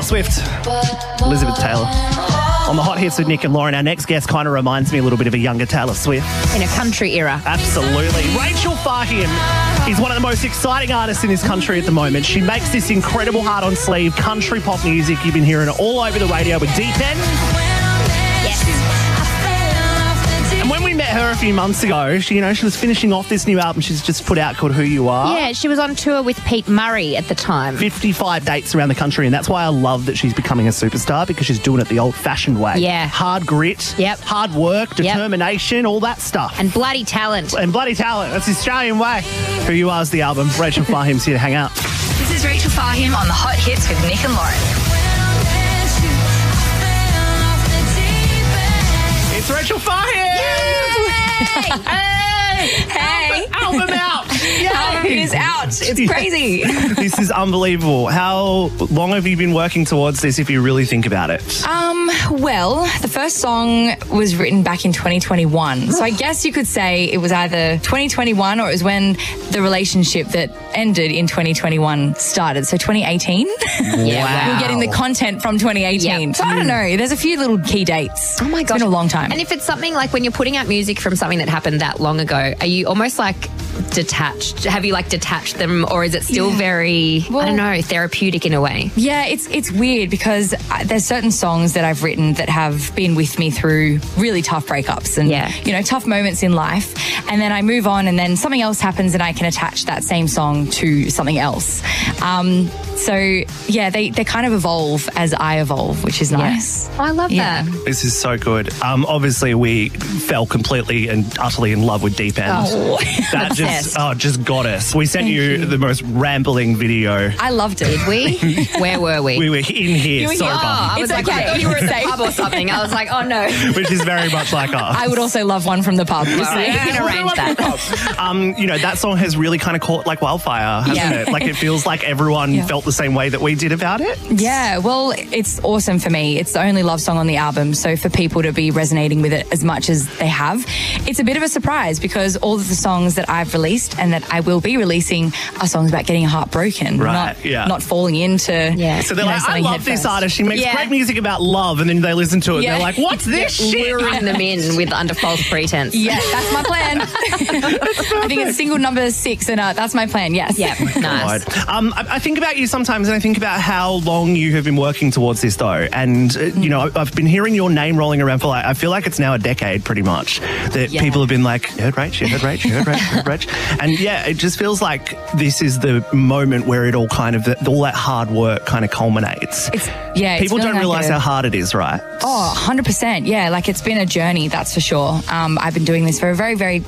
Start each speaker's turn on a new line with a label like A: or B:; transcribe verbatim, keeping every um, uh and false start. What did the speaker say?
A: Swift, Elizabeth Taylor. On the Hot Hits with Nick and Lauren, our next guest kind of reminds me a little bit of a younger Taylor Swift.
B: In a country era.
A: Absolutely. Rachel Fahim is one of the most exciting artists in this country at the moment. She makes this incredible heart-on-sleeve country pop music. You've been hearing it all over the radio with Deep End. And when we met her a few months ago, she, you know, she was finishing off this new album she's just put out called Who You Are.
B: Yeah, she was on tour with Pete Murray at the time.
A: fifty-five dates around the country, and that's why I love that she's becoming a superstar, because she's doing it the old-fashioned way.
B: Yeah.
A: Hard grit,
B: Yep.
A: hard work, determination, yep. all that stuff.
B: And bloody talent.
A: And bloody talent. That's the Australian way. Who You Are is the album. Rachel Fahim's here to hang out.
C: This is Rachel Fahim on the Hot Hits with Nick and Lauren.
A: It's Rachel Fahim!
C: Hey! Hey!
A: Album, album out!
C: Album is out. It's crazy.
A: This is unbelievable. How long have you been working towards this, if you really think about it?
C: Um, well, the first song was written back in twenty twenty-one. So I guess you could say it was either twenty twenty-one or it was when the relationship that ended in twenty twenty-one started. So twenty eighteen.
B: Yeah, wow.
C: We're getting the content from twenty eighteen.
B: Yep.
C: So I don't know. There's a few little key dates.
B: Oh my gosh.
C: It's been a long time.
B: And if it's something like when you're putting out music from something that happened that long ago, are you almost like detached? Have you like detached them, or is it still
C: Yeah.
B: very,
C: Well,
B: I don't know, therapeutic in a way?
C: Yeah, it's it's weird because I, there's certain songs that I've written that have been with me through really tough breakups and,
B: Yeah.
C: you know, tough moments in life. And then I move on and then something else happens and I can attach that same song to something else. Um, so, yeah, they, they kind of evolve as I evolve, which is nice.
B: I love
C: Yeah.
B: that.
A: This is so good. Um, obviously, we fell completely and utterly in love with Deep End.
C: Oh.
A: That just,
B: Obsessed.
A: oh, just got us. We sent
C: Thank
A: you,
C: you.
A: the most rambling video.
C: I loved it.
B: Did we? Where were we?
A: We were in here
C: You were
A: sober,
C: here.
B: Oh, I was
C: It's
B: like,
C: okay.
B: I thought you were at
C: Safe.
B: the pub or something. I was like, oh no.
A: which is very much like us.
C: I would also love one from the pub.
B: All right,
A: Yeah,
B: you can
A: we'll
B: arrange
A: do one
B: that.
A: Um, you know, that song has really kind of caught like wildfire, hasn't
C: Yeah.
A: it? Like, it feels like everyone
C: Yeah.
A: felt the same way that we did about it.
C: Yeah, well, it's awesome for me. It's the only love song on the album. So for people to be resonating with it as much as they have, it's a bit of a surprise because all of the songs that I've released and that I will be releasing are songs about getting your heart broken,
A: Right,
C: not,
A: yeah.
C: not falling into.
B: Yeah.
A: So they're
C: you know,
A: like, I
C: something
A: love
C: head
A: this
C: first.
A: artist. She makes
C: Yeah.
A: great music about love, and then they listen to it
C: Yeah.
A: and they're like, what's this shit?
B: Luring them in with under false pretense.
C: Yeah, that's my plan. I think it's single number six, and uh, that's my plan. Yes.
B: Yeah, nice.
A: God. Um, I, I think about you sometimes, and I think about how long you have been working towards this, though. And, uh, you know, I've been hearing your name rolling around for, like, I feel like it's now a decade, pretty much, that
C: Yeah.
A: people have been like, you heard Rach, you heard Rach, you heard Rach, you heard Rach. And, yeah, it just feels like this is the moment where it all kind of, all that hard work kind of culminates.
C: It's, yeah. it's
A: People
C: feeling
A: don't
C: like
A: realise
C: a-
A: how hard it is, right?
C: Oh, one hundred percent. Yeah, like it's been a journey, that's for sure. Um, I've been doing this for a very, very